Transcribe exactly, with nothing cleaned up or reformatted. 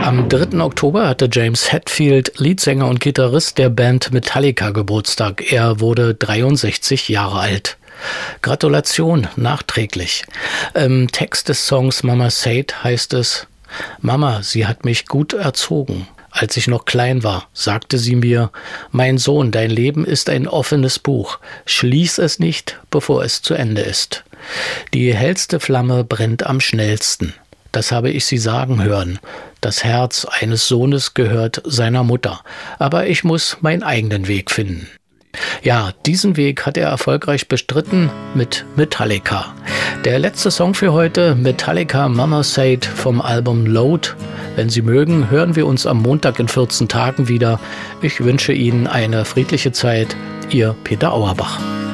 Am dritten Oktober hatte James Hetfield, Leadsänger und Gitarrist der Band Metallica, Geburtstag. Er wurde dreiundsechzig Jahre alt. Gratulation nachträglich. Im Text des Songs Mama Said heißt es: Mama, sie hat mich gut erzogen. Als ich noch klein war, sagte sie mir: Mein Sohn, dein Leben ist ein offenes Buch. Schließ es nicht, bevor es zu Ende ist. Die hellste Flamme brennt am schnellsten. Das habe ich sie sagen hören. Das Herz eines Sohnes gehört seiner Mutter. Aber ich muss meinen eigenen Weg finden. Ja, diesen Weg hat er erfolgreich bestritten mit Metallica. Der letzte Song für heute, Metallica Mama Said vom Album Load. Wenn Sie mögen, hören wir uns am Montag in vierzehn Tagen wieder. Ich wünsche Ihnen eine friedliche Zeit. Ihr Peter Auerbach.